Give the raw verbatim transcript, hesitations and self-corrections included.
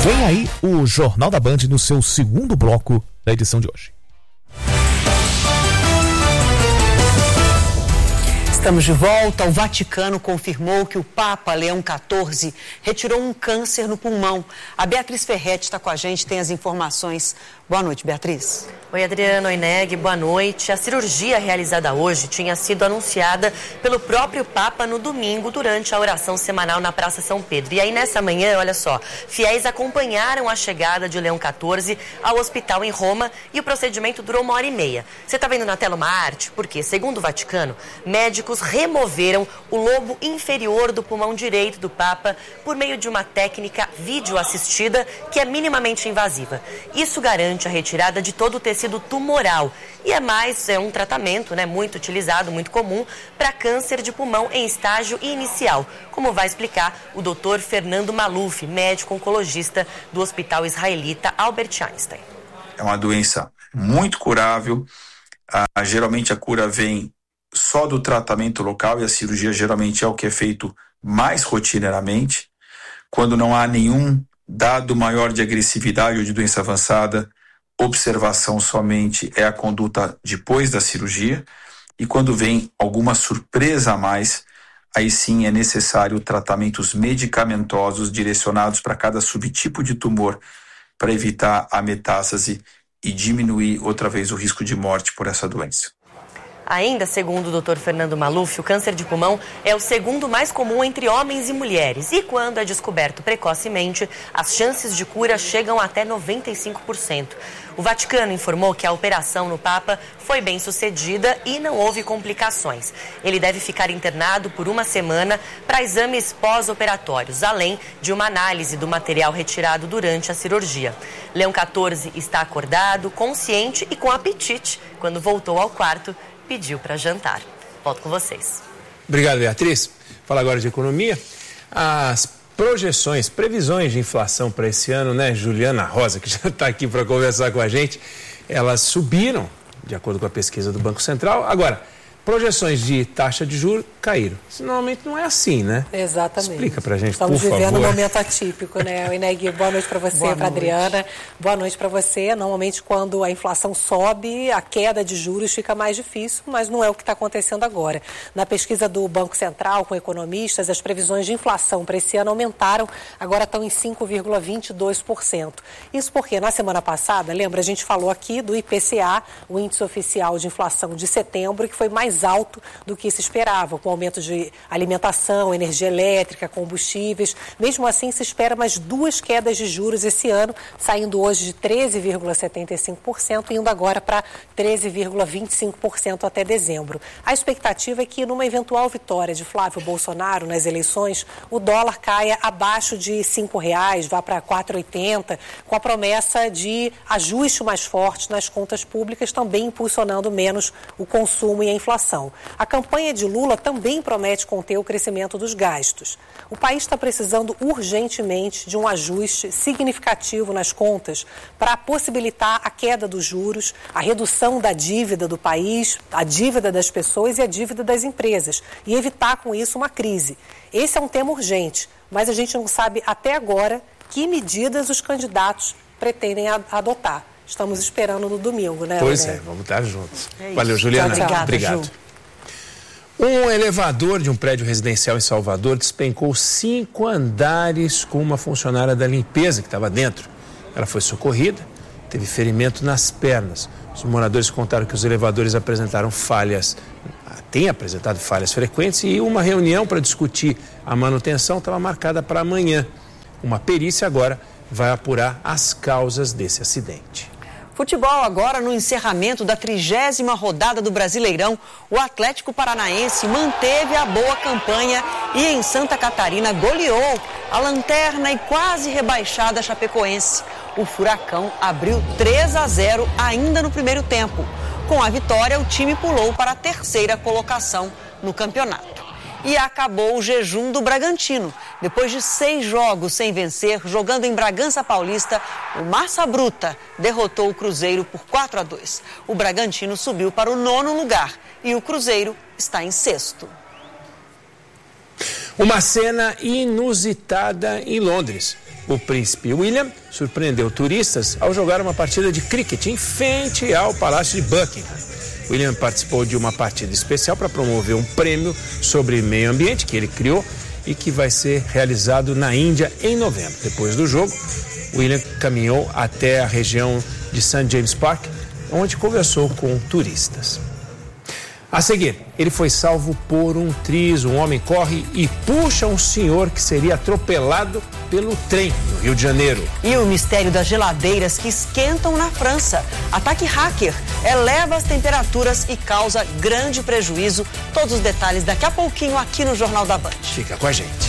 Vem aí o Jornal da Band no seu segundo bloco da edição de hoje. Estamos de volta. O Vaticano confirmou que o Papa Leão quatorze retirou um câncer no pulmão. A Beatriz Ferretti está com a gente, tem as informações. Boa noite, Beatriz. Oi, Adriana, oi, Neg, boa noite. A cirurgia realizada hoje tinha sido anunciada pelo próprio Papa no domingo, durante a oração semanal na Praça São Pedro. E aí, nessa manhã, olha só, fiéis acompanharam a chegada de Leão quatorze ao hospital em Roma e o procedimento durou uma hora e meia. Você está vendo na tela uma arte? Porque, segundo o Vaticano, médicos removeram o lobo inferior do pulmão direito do Papa por meio de uma técnica videoassistida que é minimamente invasiva. Isso garante a retirada de todo o tecido tumoral e é mais é um tratamento, né, muito utilizado, muito comum para câncer de pulmão em estágio inicial, como vai explicar o doutor Fernando Maluf, médico oncologista do Hospital Israelita Albert Einstein. É uma doença muito curável, ah, geralmente a cura vem só do tratamento local e a cirurgia geralmente é o que é feito mais rotineiramente. Quando não há nenhum dado maior de agressividade ou de doença avançada, observação somente é a conduta depois da cirurgia, e quando vem alguma surpresa a mais, aí sim é necessário tratamentos medicamentosos direcionados para cada subtipo de tumor para evitar a metástase e diminuir outra vez o risco de morte por essa doença. Ainda segundo o doutor Fernando Maluf, o câncer de pulmão é o segundo mais comum entre homens e mulheres. E quando é descoberto precocemente, as chances de cura chegam até noventa e cinco por cento. O Vaticano informou que a operação no Papa foi bem sucedida e não houve complicações. Ele deve ficar internado por uma semana para exames pós-operatórios, além de uma análise do material retirado durante a cirurgia. Leão quatorze está acordado, consciente e com apetite. Quando voltou ao quarto, pediu para jantar. Volto com vocês. Obrigado, Beatriz. Fala agora de economia. As projeções, previsões de inflação para esse ano, né, Juliana Rosa, que já está aqui para conversar com a gente, elas subiram, de acordo com a pesquisa do Banco Central. Agora, projeções de taxa de juros caíram. Isso normalmente não é assim, né? Exatamente. Explica pra gente, Estamos por favor. vivendo um momento atípico, né? Ineg, boa noite para você, para Adriana. Boa noite para você. Normalmente, quando a inflação sobe, a queda de juros fica mais difícil, mas não é o que está acontecendo agora. Na pesquisa do Banco Central com economistas, as previsões de inflação para esse ano aumentaram, agora estão em cinco vírgula vinte e dois por cento. Isso porque na semana passada, lembra, a gente falou aqui do I P C A, o índice oficial de inflação de setembro, que foi mais alto do que se esperava, com aumento de alimentação, energia elétrica, combustíveis. Mesmo assim, se espera mais duas quedas de juros esse ano, saindo hoje de treze vírgula setenta e cinco por cento e indo agora para treze vírgula vinte e cinco por cento até dezembro. A expectativa é que, numa eventual vitória de Flávio Bolsonaro nas eleições, o dólar caia abaixo de cinco reais, vá para quatro reais e oitenta centavos, com a promessa de ajuste mais forte nas contas públicas, também impulsionando menos o consumo e a inflação. A campanha de Lula também promete conter o crescimento dos gastos. O país está precisando urgentemente de um ajuste significativo nas contas para possibilitar a queda dos juros, a redução da dívida do país, a dívida das pessoas e a dívida das empresas, e evitar com isso uma crise. Esse é um tema urgente, mas a gente não sabe até agora que medidas os candidatos pretendem adotar. Estamos esperando no domingo, né? Pois né? é, vamos estar juntos. É Valeu, Juliana. Tchau, tchau. Obrigado. Ju. Um elevador de um prédio residencial em Salvador despencou cinco andares com uma funcionária da limpeza que estava dentro. Ela foi socorrida, teve ferimento nas pernas. Os moradores contaram que os elevadores apresentaram falhas, têm apresentado falhas frequentes, e uma reunião para discutir a manutenção estava marcada para amanhã. Uma perícia agora vai apurar as causas desse acidente. Futebol agora no encerramento da trigésima rodada do Brasileirão. O Atlético Paranaense manteve a boa campanha e em Santa Catarina goleou a lanterna e quase rebaixada Chapecoense. O Furacão abriu três a zero ainda no primeiro tempo. Com a vitória, o time pulou para a terceira colocação no campeonato. E acabou o jejum do Bragantino. Depois de seis jogos sem vencer, jogando em Bragança Paulista, o Massa Bruta derrotou o Cruzeiro por quatro a dois. O Bragantino subiu para o nono lugar e o Cruzeiro está em sexto. Uma cena inusitada em Londres. O príncipe William surpreendeu turistas ao jogar uma partida de cricket em frente ao Palácio de Buckingham. William participou de uma partida especial para promover um prêmio sobre meio ambiente que ele criou e que vai ser realizado na Índia em novembro. Depois do jogo, William caminhou até a região de Saint James Park, onde conversou com turistas. A seguir, ele foi salvo por um triz. Um homem corre e puxa um senhor que seria atropelado pelo trem no Rio de Janeiro. E o mistério das geladeiras que esquentam na França. Ataque hacker eleva as temperaturas e causa grande prejuízo. Todos os detalhes daqui a pouquinho aqui no Jornal da Band. Fica com a gente.